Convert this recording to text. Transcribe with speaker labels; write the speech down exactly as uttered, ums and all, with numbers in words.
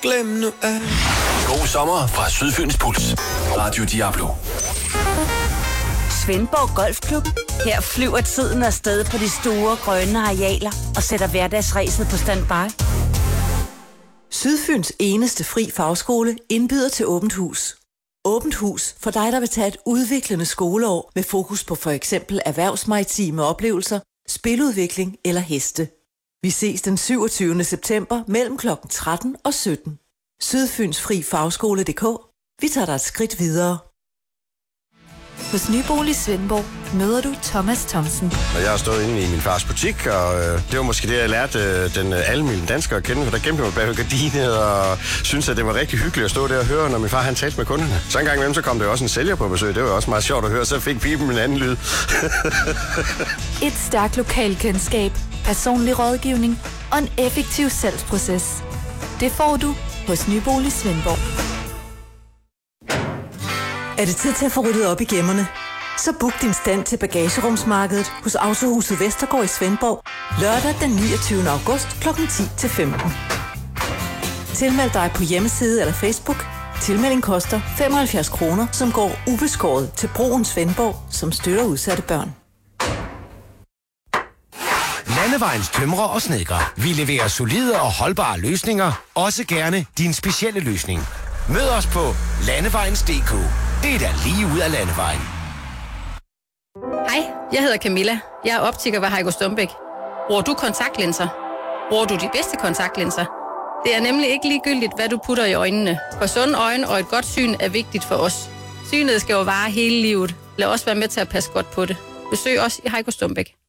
Speaker 1: Glem nu alt.
Speaker 2: God sommer fra Sydfyns Puls. Radio Diablo.
Speaker 3: Svendborg Golfklub. Her flyver tiden afsted på de store grønne arealer og sætter hverdagsræset på standby.
Speaker 4: Sydfyns eneste fri fagskole indbyder til åbent hus. Åbent hus for dig, der vil tage et udviklende skoleår med fokus på for eksempel erhvervsmaritime oplevelser, spiludvikling eller heste. Vi ses den syvogtyvende september mellem klokken tretten og sytten. Sydfyns Fri Fagskole punktum d k. Vi tager dig et skridt videre.
Speaker 5: Hos Nybolig Svendborg møder du Thomas Thomsen.
Speaker 6: Jeg har stået inde i min fars butik, og øh, det var måske det, jeg lærte øh, den øh, almindelige dansker at kende, for der gemte mig bag gardinet og syntes, at det var rigtig hyggeligt at stå der og høre, når min far han talte med kunderne. Så en gang imellem, så kom der også en sælger på besøg. Det var også meget sjovt at høre, så fik pipen en anden lyd.
Speaker 5: Et stærkt lokalkendskab, personlig rådgivning og en effektiv salgsproces. Det får du hos Nybolig Svendborg.
Speaker 4: Er det tid til at få ryddet op i gemmerne? Så book din stand til bagagerumsmarkedet hos Autohuset Vestergaard i Svendborg lørdag den niogtyvende august klokken ti til femten. Tilmeld dig på hjemmeside eller Facebook. Tilmelding koster femoghalvfjerds kroner, som går ubeskåret til Broen Svendborg, som støtter udsatte børn.
Speaker 7: Landevejens tømrer og snedkere. Vi leverer solide og holdbare løsninger, også gerne din specielle løsning. Mød os på landevejens punktum d k. Det er da lige ud af landevejen.
Speaker 8: Hej, jeg hedder Camilla. Jeg er optiker ved Heiko Stumbæk. Bruger du kontaktlinser? Bruger du de bedste kontaktlinser? Det er nemlig ikke ligegyldigt, hvad du putter i øjnene. For sunde øjne og et godt syn er vigtigt for os. Synet skal jo vare hele livet. Lad os være med til at passe godt på det. Besøg os i Heiko Stumbæk.